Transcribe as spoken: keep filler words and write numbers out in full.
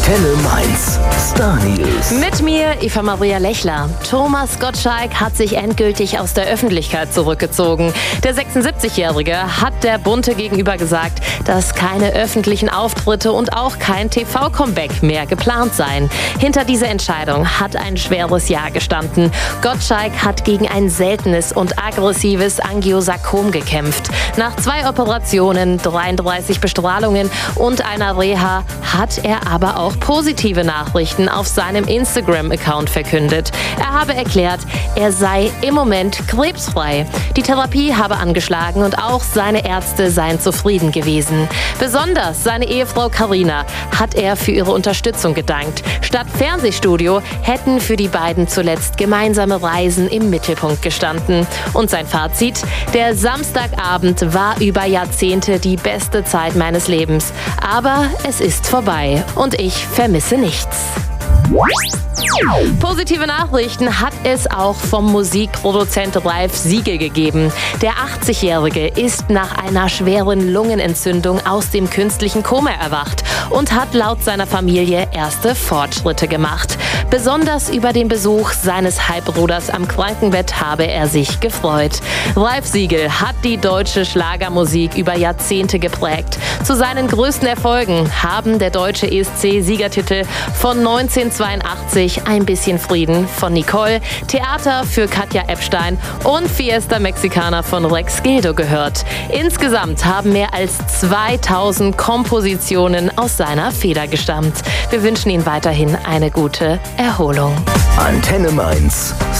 Antenne Mainz. Star News. Mit mir, Eva Maria Lechler. Thomas Gottschalk hat sich endgültig aus der Öffentlichkeit zurückgezogen. Der sechsundsiebzigjährige hat der Bunte gegenüber gesagt, dass keine öffentlichen Auftritte und auch kein T V-Comeback mehr geplant seien. Hinter dieser Entscheidung hat ein schweres Jahr gestanden. Gottschalk hat gegen ein seltenes und aggressives Angiosarkom gekämpft. Nach zwei Operationen, dreiunddreißig Bestrahlungen und einer Reha hat er aber auch positive Nachrichten auf seinem Instagram-Account verkündet. Er habe erklärt, er sei im Moment krebsfrei. Die Therapie habe angeschlagen und auch seine Ärzte seien zufrieden gewesen. Besonders seine Ehefrau Carina hat er für ihre Unterstützung gedankt. Statt Fernsehstudio hätten für die beiden zuletzt gemeinsame Reisen im Mittelpunkt gestanden. Und sein Fazit: Der Samstagabend war über Jahrzehnte die beste Zeit meines Lebens. Aber es ist vorbei und ich vermisse nichts. Positive Nachrichten hat es auch vom Musikproduzent Ralf Siegel gegeben. Der achtzigjährige ist nach einer schweren Lungenentzündung aus dem künstlichen Koma erwacht und hat laut seiner Familie erste Fortschritte gemacht. Besonders über den Besuch seines Halbbruders am Krankenbett habe er sich gefreut. Ralf Siegel hat die deutsche Schlagermusik über Jahrzehnte geprägt. Zu seinen größten Erfolgen haben der deutsche E S C-Siegertitel von neunzehnhundertzweiundachtzig, Ein bisschen Frieden von Nicole, Theater für Katja Epstein und Fiesta Mexicana von Rex Gildo gehört. Insgesamt haben mehr als zweitausend Kompositionen aus seiner Feder gestammt. Wir wünschen Ihnen weiterhin eine gute Erholung. Antenne Mainz.